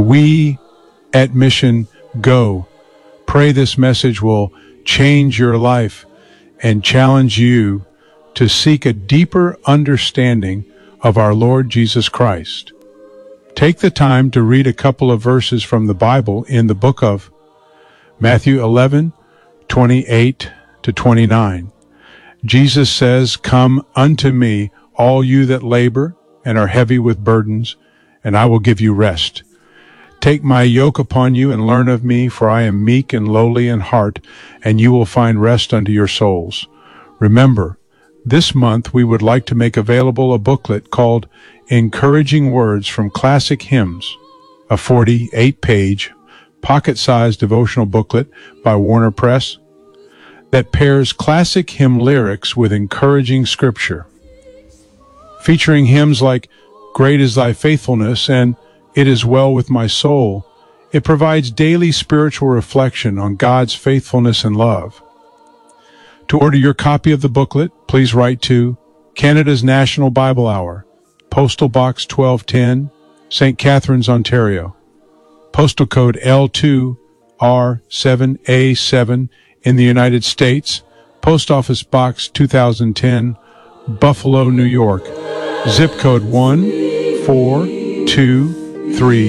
we at Mission Go pray this message will change your life and challenge you to seek a deeper understanding of our Lord Jesus Christ. Take the time to read a couple of verses from the Bible in the book of Matthew 11:28 to 29. Jesus says, "Come unto me, all you that labor and are heavy with burdens, and I will give you rest. Take my yoke upon you and learn of me, for I am meek and lowly in heart, and you will find rest unto your souls." Remember, this month we would like to make available a booklet called Encouraging Words from Classic Hymns, a 48-page, pocket-sized devotional booklet by Warner Press that pairs classic hymn lyrics with encouraging scripture. Featuring hymns like "Great is Thy Faithfulness" and "It Is Well With My Soul," it provides daily spiritual reflection on God's faithfulness and love. To order your copy of the booklet, please write to Canada's National Bible Hour, Postal Box 1210, St. Catharines, Ontario. Postal code L2R7A7 in the United States. Post Office Box 2010, Buffalo, New York. Zip code 14223.